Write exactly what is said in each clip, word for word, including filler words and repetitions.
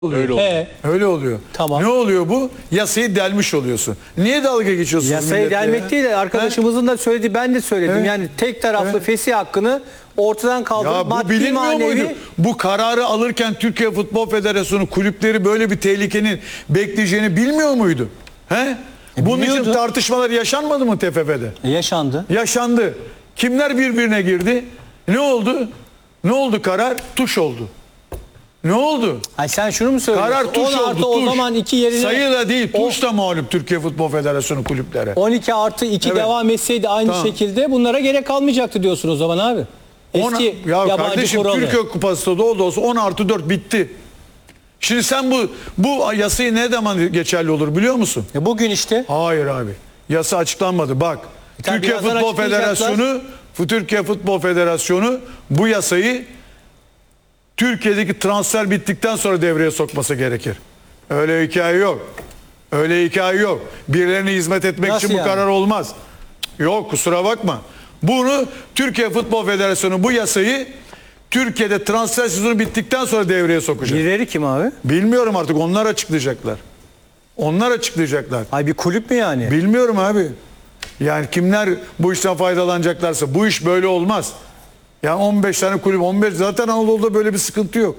oluyor. Öyle oluyor. He. Öyle oluyor. Tamam. Ne oluyor bu? Yasayı delmiş oluyorsun. Niye dalga geçiyorsunuz Yasayı milletle delmek ya? değil de arkadaşımızın da söylediği, ben de söyledim. Evet. Yani tek taraflı Evet. fesih hakkını ortadan kaldırıp Ya bu maddi bilinmiyor manevi... muydu? Bu kararı alırken Türkiye Futbol Federasyonu kulüpleri böyle bir tehlikenin bekleyeceğini bilmiyor muydu? He? Bunun için biliyordu. tartışmalar yaşanmadı mı T F F'de? E, yaşandı. Yaşandı. Kimler birbirine girdi? Ne oldu? Ne oldu karar? Tuş oldu. Ne oldu? Ay sen şunu mu söylüyorsun? Karar tuş on oldu. artı Tuş. o zaman iki yerine... Sayı da değil. O- Tuş da mağlup Türkiye Futbol Federasyonu kulüplere. on iki artı iki Evet. devam etseydi aynı Tamam. şekilde bunlara gerek kalmayacaktı diyorsun o zaman abi. Eski On- ya yabancı kardeşim kuralı. Türkiye Kupası da oldu olsa on artı dört bitti. Şimdi sen bu bu yasayı ne zaman geçerli olur biliyor musun? E bugün işte. Hayır abi. Yasa açıklanmadı. Bak. E tabii Türkiye birazdan Futbol açıklayacaklar. Federasyonu Türkiye Futbol Federasyonu bu yasayı Türkiye'deki transfer bittikten sonra devreye sokması gerekir. Öyle hikaye yok. Öyle hikaye yok. Birilerine hizmet etmek Nasıl için bu yani? karar olmaz. Yok, kusura bakma. Bunu Türkiye Futbol Federasyonu bu yasayı Türkiye'de transfer sezonu bittikten sonra devreye sokacak. Birileri kim abi? Bilmiyorum artık, onlar açıklayacaklar. Onlar açıklayacaklar. Ay bir kulüp mü yani? Bilmiyorum abi. Yani kimler bu işten faydalanacaklarsa, bu iş böyle olmaz. Yani on beş tane kulüp, on beş zaten Anadolu'da böyle bir sıkıntı yok.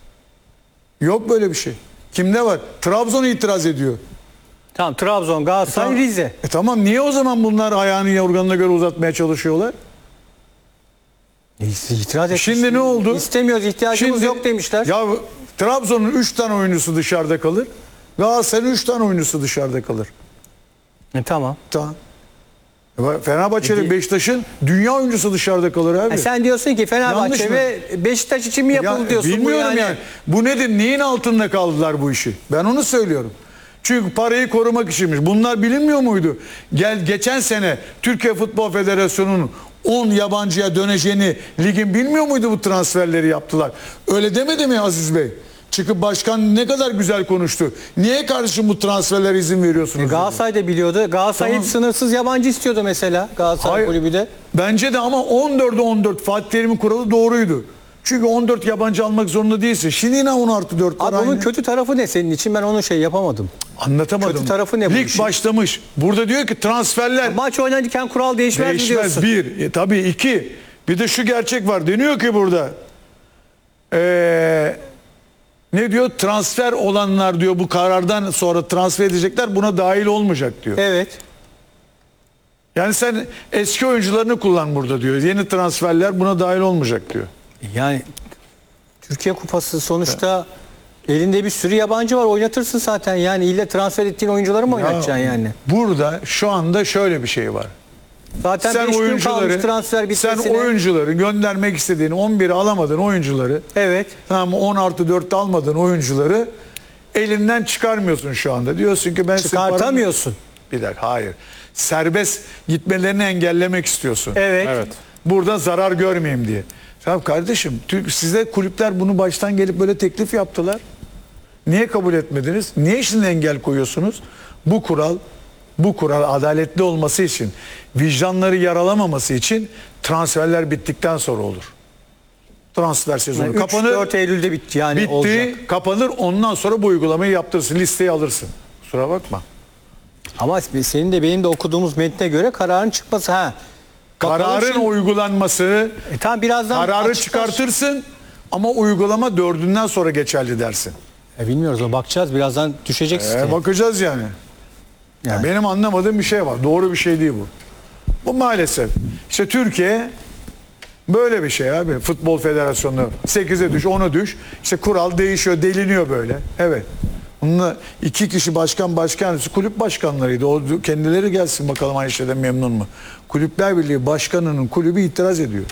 Yok böyle bir şey. Kimde var? Trabzon itiraz ediyor. Tamam, Trabzon, Galatasaray, Tamam. Rize. E tamam, niye o zaman bunlar ayağını yorganına göre uzatmaya çalışıyorlar? E, İtiraz etmiş. Şimdi ne oldu? İstemiyoruz, ihtiyacımız Şimdi- yok demişler. Ya Trabzon'un üç tane oyuncusu dışarıda kalır. Galatasaray'ın üç tane oyuncusu dışarıda kalır. E, tamam. Tamam. Fenerbahçe'nin, E, Beşiktaş'ın dünya oyuncusu dışarıda kalır abi. E, sen diyorsun ki Yanlış Fenerbahçe mı? ve Beşiktaş için mi yapıldı Ya, diyorsun? Bu bilmiyorum yani. Bu nedir? Neyin altında kaldılar bu işi? Ben onu söylüyorum. Çünkü parayı korumak içinmiş. Bunlar bilinmiyor muydu? Gel geçen sene Türkiye Futbol Federasyonu'nun on yabancıya döneceğini ligin bilmiyor muydu, bu transferleri yaptılar? Öyle demedi mi Aziz Bey? Çıkıp başkan ne kadar güzel konuştu. Niye kardeşim bu transferlere izin veriyorsunuz? E, Galatasaray da biliyordu. Galatasaray Tamam. hep sınırsız yabancı istiyordu mesela. Galatasaray Hayır. kulübü de. Bence de, ama on dörde on dört Fatih Terim'in kuralı doğruydu. Çünkü on dört yabancı almak zorunda değilsin. Şimdi yine on artı dört var. Abi bunun aynı. kötü tarafı ne senin için? Ben onu şey yapamadım. Anlatamadım. kötü tarafı ne bu Lig işin? başlamış. Burada diyor ki transferler Maç oynarken kural değişmez, mi değişmez. diyorsun? Bir. E, tabii iki. Bir de şu gerçek var. Deniyor ki burada. Ee, ne diyor? Transfer olanlar diyor bu karardan sonra transfer edecekler, buna dahil olmayacak diyor. Evet. Yani sen eski oyuncularını kullan burada diyor. Yeni transferler buna dahil olmayacak diyor. Yani Türkiye Kupası sonuçta elinde bir sürü yabancı var, oynatırsın zaten. Yani ille transfer ettiğin oyuncuları mı oynatacaksın yani? Burada şu anda şöyle bir şey var. Zaten Sen beş gün kalmış oyuncuları, transfer sen bitmesine. oyuncuları göndermek istediğin on biri alamadığın oyuncuları, Evet. tamam, on artı dörtte almadığın oyuncuları elinden çıkarmıyorsun şu anda. Diyorsun ki ben senin paranı- Çıkartamıyorsun. Bir dakika, hayır. Serbest gitmelerini engellemek istiyorsun. Evet. Evet. Burada zarar görmeyeyim diye. Tamam kardeşim, Türk, size kulüpler bunu baştan gelip böyle teklif yaptılar. Niye kabul etmediniz? Niye şimdi engel koyuyorsunuz? Bu kural, bu kural adaletli olması için, vicdanları yaralamaması için transferler bittikten sonra olur. Transfer sezonu Yani üç kapanır. dört Eylül'de bitti yani bitti, olacak. kapanır. Ondan sonra bu uygulamayı yaptırırsın, listeyi alırsın. Kusura bakma. Ama senin de benim de okuduğumuz metne göre kararın çıkması ha. Bakalım Kararın şimdi- uygulanması, E tamam, birazdan kararı açıklar. çıkartırsın ama uygulama dördünden sonra geçerli dersin. E bilmiyoruz, o bakacağız, birazdan düşecek E, siteye. bakacağız yani. Ya Yani. benim anlamadığım bir şey var. Doğru bir şey değil bu. Bu maalesef. İşte Türkiye böyle bir şey abi. Futbol Federasyonu sekize düş, ona düş. İşte kural değişiyor, deliniyor böyle. Evet. Bununla iki kişi başkan başkanısı kulüp başkanlarıydı. O kendileri gelsin bakalım aynı şeyden memnun mu? Kulüpler Birliği Başkanı'nın kulübü itiraz ediyor.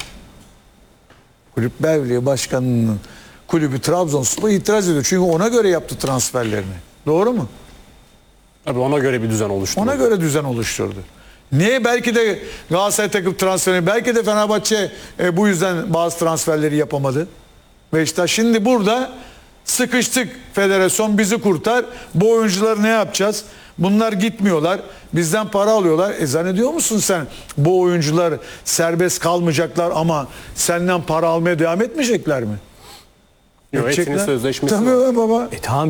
Kulüpler Birliği Başkanı'nın kulübü Trabzonspor itiraz ediyor. Çünkü ona göre yaptı transferlerini. Doğru mu? Tabii ona göre bir düzen oluştu. Ona göre düzen oluşturdu. Niye? Belki de Galatasaray takım transferi, belki de Fenerbahçe e, bu yüzden bazı transferleri yapamadı. Beşiktaş şimdi burada sıkıştık, federasyon bizi kurtar. Bu oyuncuları ne yapacağız? Bunlar gitmiyorlar. Bizden para alıyorlar. E zannediyor musun sen bu oyuncular serbest kalmayacaklar ama senden para almaya devam etmeyecekler mi? Yok, Etsin'in Edecekler. sözleşmesi Tabii var. baba. E tamam